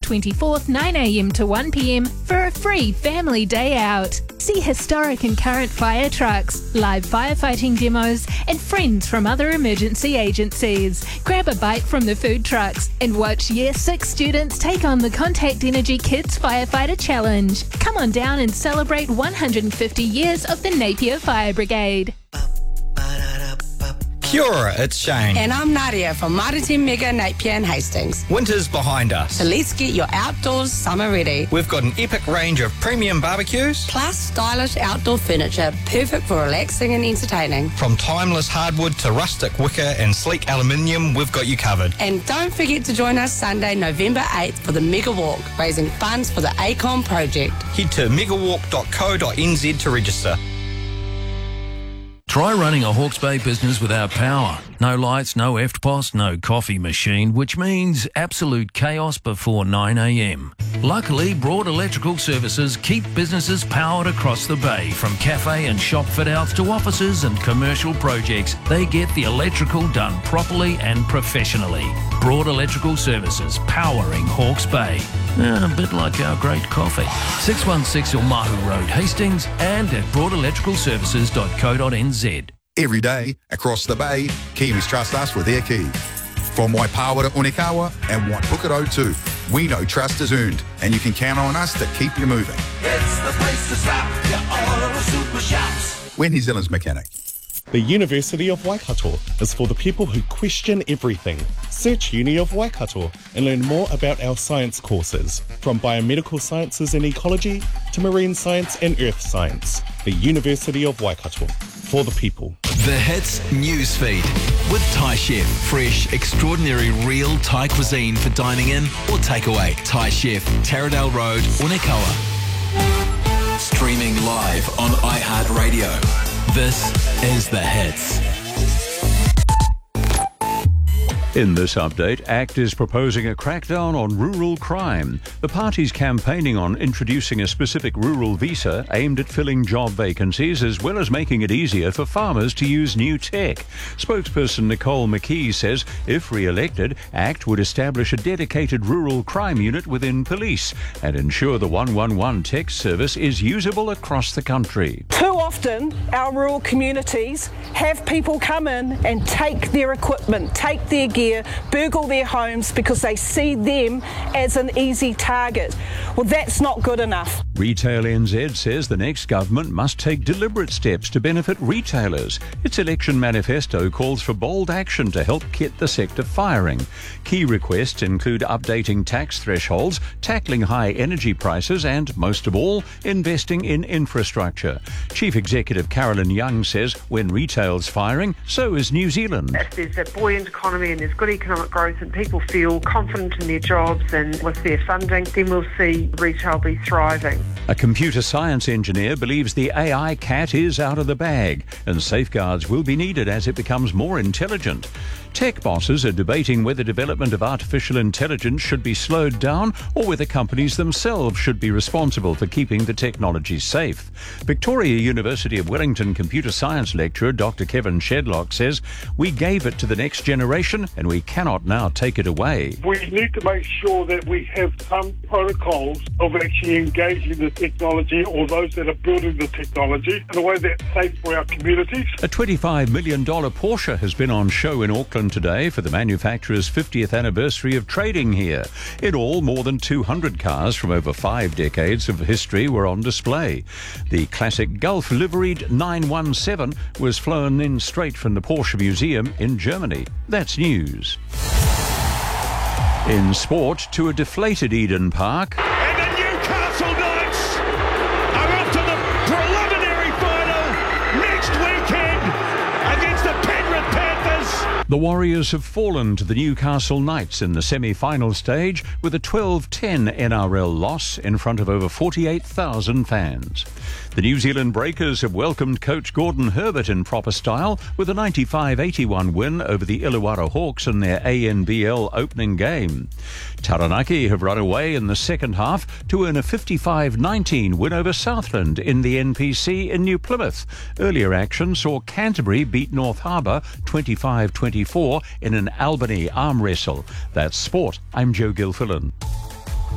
24th 9am to 1pm for a free family day out. See historic and current fire trucks, live firefighting demos and friends from other emergency agencies. Grab a bite from the food trucks and watch Year 6 students take on the Contact Energy Kids Firefighter Challenge. Come on down and celebrate 150 years of the Napier Fire Brigade. Kia ora, it's Shane. And I'm Nadia from Marity Mega Napier and Hastings. Winter's behind us. So let's get your outdoors summer ready. We've got an epic range of premium barbecues. Plus stylish outdoor furniture, perfect for relaxing and entertaining. From timeless hardwood to rustic wicker and sleek aluminium, we've got you covered. And don't forget to join us Sunday, November 8th for the Mega Walk, raising funds for the ACOM project. Head to megawalk.co.nz to register. Try running a Hawke's Bay business without power. No lights, no EFTPOS, no coffee machine, which means absolute chaos before 9am. Luckily, Broad Electrical Services keep businesses powered across the bay. From cafe and shop fit-outs to offices and commercial projects, they get the electrical done properly and professionally. Broad Electrical Services, powering Hawke's Bay. A bit like our great coffee. 616 Omahu Road, Hastings, and at broadelectricalservices.co.nz. Every day, across the bay, Kiwis trust us with their key. From Waipawa to Onekawa and Waipukaro too, we know trust is earned, and you can count on us to keep you moving. It's the place to stop, your auto super shops. We're New Zealand's mechanic. The University of Waikato is for the people who question everything. Search Uni of Waikato and learn more about our science courses, from biomedical sciences and ecology to marine science and earth science. The University of Waikato, for the people. The Hits Newsfeed with Thai Chef. Fresh, extraordinary, real Thai cuisine for dining in or takeaway. Thai Chef, Taradale Road, Onekawa. Streaming live on iHeartRadio. This is The Hits. In this update, ACT is proposing a crackdown on rural crime. The party's campaigning on introducing a specific rural visa aimed at filling job vacancies as well as making it easier for farmers to use new tech. Spokesperson Nicole McKee says if re-elected, ACT would establish a dedicated rural crime unit within police and ensure the 111 text service is usable across the country. Too often, our rural communities have people come in and take their equipment, take their gear, burgle their homes because they see them as an easy target. Well, that's not good enough. Retail NZ says the next government must take deliberate steps to benefit retailers. Its election manifesto calls for bold action to help get the sector firing. Key requests include updating tax thresholds, tackling high energy prices and, most of all, investing in infrastructure. Chief Executive Carolyn Young says when retail's firing, so is New Zealand. If there's a buoyant economy and there's good economic growth and people feel confident in their jobs and with their funding, then we'll see retail be thriving. A computer science engineer believes the AI cat is out of the bag and safeguards will be needed as it becomes more intelligent. Tech bosses are debating whether development of artificial intelligence should be slowed down or whether companies themselves should be responsible for keeping the technology safe. Victoria University of Wellington computer science lecturer Dr. Kevin Shedlock says, "We gave it to the next generation and we cannot now take it away." We need to make sure that we have some protocols of actually engaging the technology or those that are building the technology in a way that's safe for our communities. A $25 million Porsche has been on show in Auckland today for the manufacturer's 50th anniversary of trading here. In all, more than 200 cars from over 5 decades of history were on display. The classic Gulf liveried 917 was flown in straight from the Porsche Museum in Germany. That's news. In sport, to a deflated Eden Park. And the Newcastle Knights are up to the preliminary final next weekend against the Penrith Panthers. The Warriors have fallen to the Newcastle Knights in the semi-final stage with a 12-10 NRL loss in front of over 48,000 fans. The New Zealand Breakers have welcomed coach Gordon Herbert in proper style with a 95-81 win over the Illawarra Hawks in their ANBL opening game. Taranaki have run away in the second half to earn a 55-19 win over Southland in the NPC in New Plymouth. Earlier action saw Canterbury beat North Harbour 25-24 in an Albany arm wrestle. That's sport. I'm Joe Gilfillan.